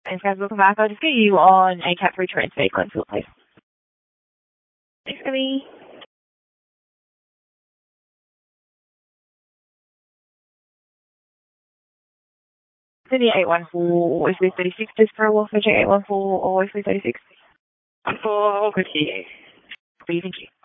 Thanks, guys. Welcome back. I'll just get you on a Cat 3 transfer. Glenn Phillip, please. Thanks, Abby. City 814, Wesley 36, just for a walk, 814 or Wesley 36. I'm for good here. Thank you.